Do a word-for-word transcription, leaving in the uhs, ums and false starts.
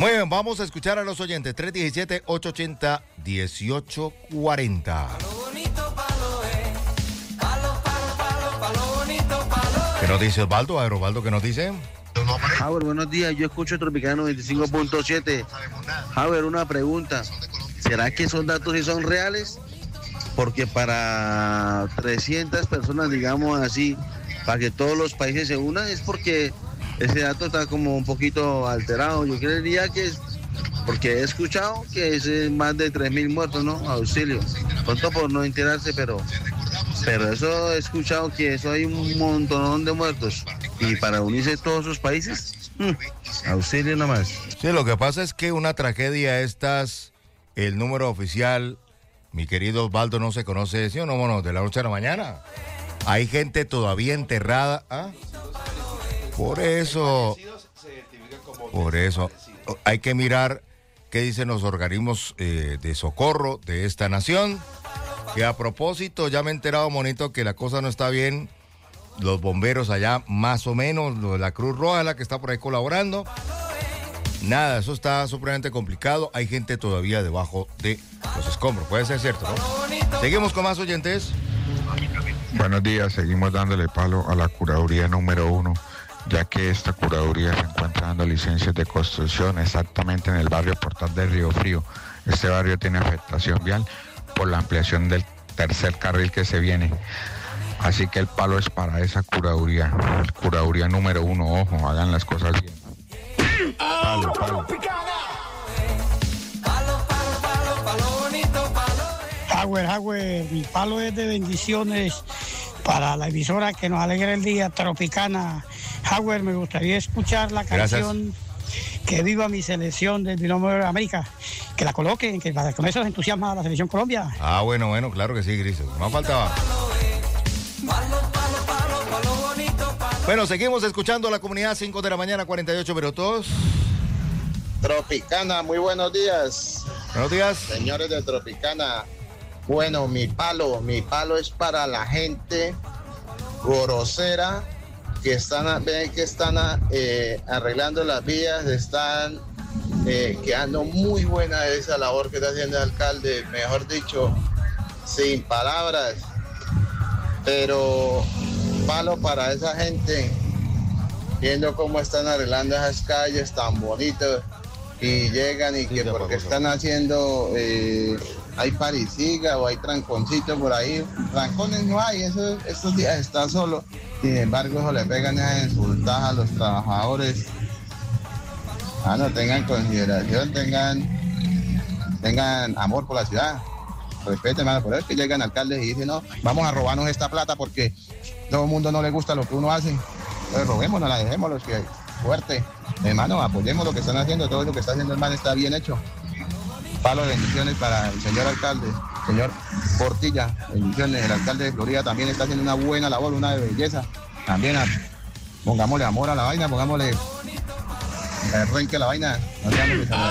Muy bien, vamos a escuchar a los oyentes. tres uno siete, ocho ocho cero, uno ocho cuatro cero. ¿Qué nos dice Osvaldo? A ver, Osvaldo, ¿qué nos dice? Howard, buenos días. Yo escucho Tropicana noventa y cinco punto siete. Howard, una pregunta. ¿Será que esos datos sí son reales? Porque para trescientas personas, digamos así, para que todos los países se unan, es porque ese dato está como un poquito alterado. Yo creería que es porque he escuchado que es más de tres mil muertos, ¿no? Auxilio. Pronto por no enterarse, pero, pero eso he escuchado que eso hay un montón de muertos. Y para unirse todos esos países, mmm, auxilio nomás. Sí, lo que pasa es que una tragedia estas, el número oficial, mi querido Osvaldo, no se conoce, ¿sí o no, mono? De la noche a la mañana. Hay gente todavía enterrada. ¿Ah? Por eso, por eso, hay que mirar qué dicen los organismos eh, de socorro de esta nación. Que a propósito, ya me he enterado, monito, que la cosa no está bien. Los bomberos allá, más o menos, la Cruz Roja, la que está por ahí colaborando. Nada, eso está supremamente complicado. Hay gente todavía debajo de los escombros. Puede ser cierto, ¿no? Seguimos con más oyentes. Buenos días, seguimos dándole palo a la curaduría número uno, ya que esta curaduría se encuentra dando licencias de construcción exactamente en el barrio Portal del Río Frío. Este barrio tiene afectación vial por la ampliación del tercer carril que se viene. Así que el palo es para esa curaduría, curaduría número uno. Ojo, hagan las cosas bien. Palo, palo. Howard, Howard, mi palo es de bendiciones para la emisora que nos alegra el día, Tropicana. Howard, me gustaría escuchar la canción Gracias. Que viva mi selección del binomio de América, que la coloquen, que con eso se entusiasma a la selección Colombia. Ah, bueno, bueno, claro que sí, Gris. No faltaba. Bueno, seguimos escuchando a la comunidad, cinco de la mañana, cuarenta y ocho minutos. Tropicana, muy buenos días. Buenos días. Señores de Tropicana, bueno, mi palo, mi palo es para la gente grosera que están, ven que están eh, arreglando las vías, están eh, quedando muy buena esa labor que está haciendo el alcalde, mejor dicho, sin palabras, pero palo para esa gente, viendo cómo están arreglando esas calles tan bonitas y llegan y que porque están haciendo, eh, hay parisiga o hay tranconcitos por ahí, trancones no hay, eso, estos días está solo, sin embargo eso le pegan a insultar a los trabajadores. Ah, no, tengan consideración, tengan, tengan amor por la ciudad. Respeten, hermano, por eso es que llegan alcaldes y dicen, no, vamos a robarnos esta plata porque todo el mundo no le gusta lo que uno hace. Entonces robémonos, la dejémoslos, que fuerte. Hermano, apoyemos lo que están haciendo, todo lo que está haciendo el man está bien hecho. Palo de bendiciones para el señor alcalde, señor Portilla, bendiciones. El alcalde de Florida también está haciendo una buena labor, una de belleza. También a, pongámosle amor a la vaina, pongámosle renque a la vaina. No